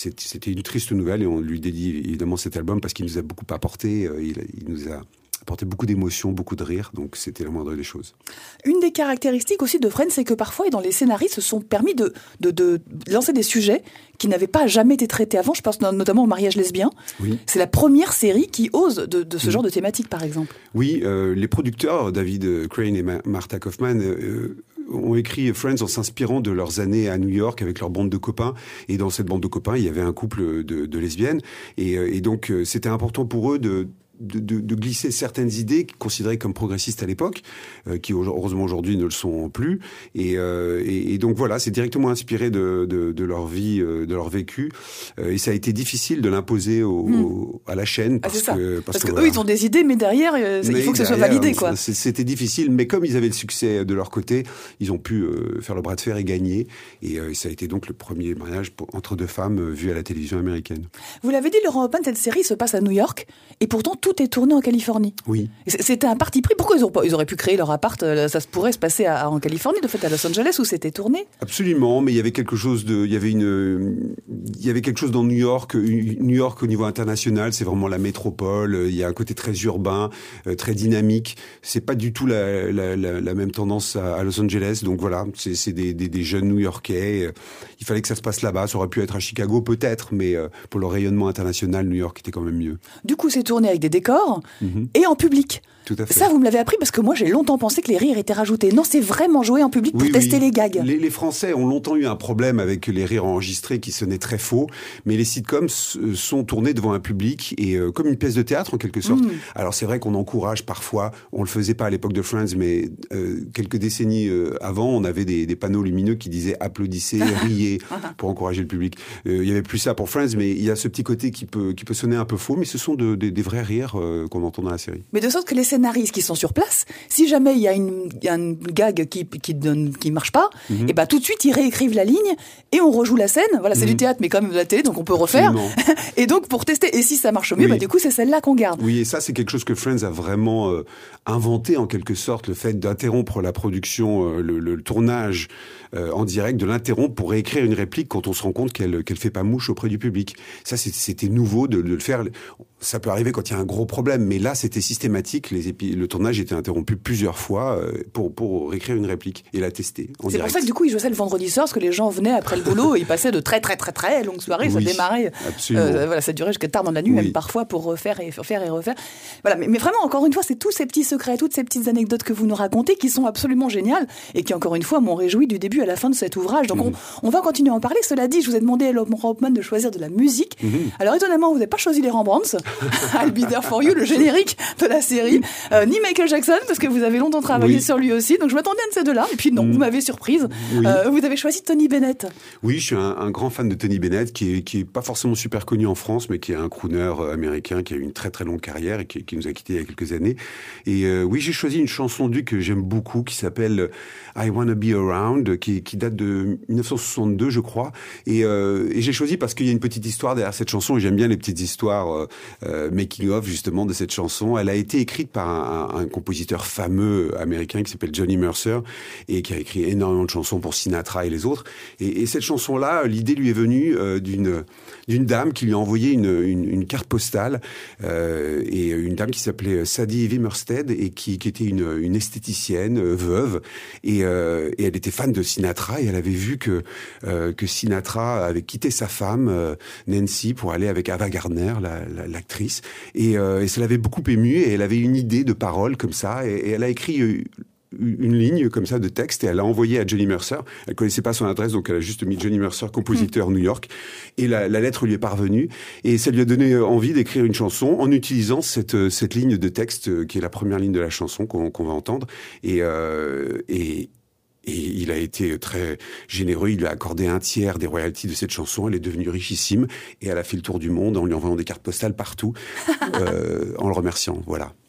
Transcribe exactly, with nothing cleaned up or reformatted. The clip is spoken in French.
C'était une triste nouvelle et on lui dédie évidemment cet album parce qu'il nous a beaucoup apporté. Il, il nous a apporté beaucoup d'émotions, beaucoup de rire, donc c'était la moindre des choses. Une des caractéristiques aussi de Friends, c'est que parfois, dans les scénaristes se sont permis de, de, de lancer des sujets qui n'avaient pas jamais été traités avant. Je pense notamment au mariage lesbien. Oui. C'est la première série qui ose de, de ce mmh. genre de thématique, par exemple. Oui, euh, les producteurs, David Crane et Ma- Martha Kaufman, euh, ont écrit Friends en s'inspirant de leurs années à New York avec leur bande de copains. Et dans cette bande de copains, il y avait un couple de, de lesbiennes. Et, et donc, c'était important pour eux de... De, de, de glisser certaines idées considérées comme progressistes à l'époque, euh, qui heureusement aujourd'hui ne le sont plus. Et, euh, et, et donc voilà, c'est directement inspiré de, de, de leur vie, euh, de leur vécu. Euh, et ça a été difficile de l'imposer au, mmh. au, à la chaîne parce ah, que parce, parce que, que voilà. eux ils ont des idées, mais derrière euh, mais il faut que derrière, ce soit validé, quoi. C'était difficile, mais comme ils avaient le succès de leur côté, ils ont pu euh, faire le bras de fer et gagner. Et euh, ça a été donc le premier mariage pour, entre deux femmes euh, vu à la télévision américaine. Vous l'avez dit, Laurent Hoffman, cette série se passe à New York, et pourtant tout est tourné en Californie. Oui. C'était un parti pris. Pourquoi ils, ont, ils auraient pu créer leur appart? Ça pourrait se passer à, en Californie, de fait, à Los Angeles, où c'était tourné. Absolument, mais il y avait quelque chose de, il y avait une, il y avait quelque chose dans New York. New York au niveau international, c'est vraiment la métropole. Il y a un côté très urbain, très dynamique. C'est pas du tout la, la, la, la même tendance à, à Los Angeles. Donc voilà, c'est, c'est des, des, des jeunes New-Yorkais. Il fallait que ça se passe là-bas. Ça aurait pu être à Chicago peut-être, mais pour le rayonnement international, New York était quand même mieux. Du coup, c'est tourné avec des décors mmh. et en public. Tout à fait. Ça, vous me l'avez appris parce que moi, j'ai longtemps pensé que les rires étaient rajoutés. Non, c'est vraiment joué en public pour oui, tester oui. les gags. Les, les Français ont longtemps eu un problème avec les rires enregistrés qui sonnaient très faux, mais les sitcoms sont tournés devant un public et euh, comme une pièce de théâtre en quelque sorte. Mmh. Alors c'est vrai qu'on encourage parfois, on le faisait pas à l'époque de Friends, mais euh, quelques décennies euh, avant, on avait des, des panneaux lumineux qui disaient applaudissez, riez pour encourager le public. Euh, il y avait plus ça pour Friends, mais il y a ce petit côté qui peut qui peut sonner un peu faux, mais ce sont de, de, des vrais rires euh, qu'on entend dans la série. Mais de sorte que les scénaristes qui sont sur place, si jamais il y a une, y a une gag qui qui donne qui marche pas, mm-hmm. et ben tout de suite ils réécrivent la ligne et on rejoue la scène. Voilà, c'est mm-hmm. du théâtre mais quand même de la télé, donc on peut refaire. Et donc pour tester, et si ça marche mieux, oui. bah du coup c'est celle-là qu'on garde. Oui, et ça c'est quelque chose que Friends a vraiment euh, inventé en quelque sorte, le fait d'interrompre la production, euh, le, le, le tournage euh, en direct, de l'interrompre pour réécrire une réplique quand on se rend compte qu'elle qu'elle fait pas mouche auprès du public. Ça c'était nouveau de, de le faire. Ça peut arriver quand il y a un gros problème, mais là c'était systématique. Les épi- le tournage était interrompu plusieurs fois pour, pour réécrire une réplique et la tester en C'est direct. pour ça que du coup, ils jouaient ça le vendredi soir, parce que les gens venaient après le boulot et ils passaient de très très très très longues soirées, oui, ça démarrait. Euh, voilà, ça durait jusqu'à tard dans la nuit, oui. même parfois pour refaire et refaire et refaire. Voilà, mais, mais vraiment, encore une fois, c'est tous ces petits secrets, toutes ces petites anecdotes que vous nous racontez qui sont absolument géniales et qui, encore une fois, m'ont réjoui du début à la fin de cet ouvrage. Donc, mmh. on, on va continuer à en parler. Cela dit, je vous ai demandé à Laurent Hoffman de choisir de la musique. Mmh. Alors, étonnamment, vous n'avez pas choisi les Rembrandts, I'll Be There For You, le générique de la série, euh, ni Michael Jackson, parce que vous avez longtemps travaillé oui. sur lui aussi. Donc, je m'attendais à un de ces deux-là. Et puis, non, mmh. vous m'avez surprise. Oui. Euh, vous avez choisi Tony Bennett. Oui, je suis un, un grand fan de Tony Bennett, qui est, qui est pas forcément super connu en France, mais qui est un crooner américain qui a eu une très très longue carrière et qui, qui nous a quittés il y a quelques années. Et euh, oui, j'ai choisi une chanson de lui que j'aime beaucoup, qui s'appelle I Wanna Be Around, qui, qui date de dix-neuf cent soixante-deux, je crois. Et, euh, et j'ai choisi parce qu'il y a une petite histoire derrière cette chanson, et j'aime bien les petites histoires euh, euh, making of justement de cette chanson. Elle a été écrite par un, un, un compositeur fameux américain qui s'appelle Johnny Mercer et qui a écrit énormément de chansons pour Sinatra et les autres. Et, et cette chanson-là, l'idée lui est venue euh, d'une d'une dame qui lui a envoyé une, une, une carte postale euh, et une dame qui s'appelait Sadie Wimerstead et qui, qui était une, une esthéticienne euh, veuve et, euh, et elle était fan de Sinatra et elle avait vu que euh, que Sinatra avait quitté sa femme euh, Nancy pour aller avec Ava Gardner, la, la, l'actrice et, euh, et ça l'avait beaucoup émue et elle avait une idée de parole comme ça et, et elle a écrit euh, une ligne comme ça de texte et elle l'a envoyé à Johnny Mercer. Elle connaissait pas son adresse, donc elle a juste mis Johnny Mercer, compositeur mmh. New York. Et la, la lettre lui est parvenue et ça lui a donné envie d'écrire une chanson en utilisant cette cette ligne de texte qui est la première ligne de la chanson qu'on, qu'on va entendre. Et euh, et Et il a été très généreux, il lui a accordé un tiers des royalties de cette chanson, elle est devenue richissime, et elle a fait le tour du monde en lui envoyant des cartes postales partout, euh, en le remerciant, voilà.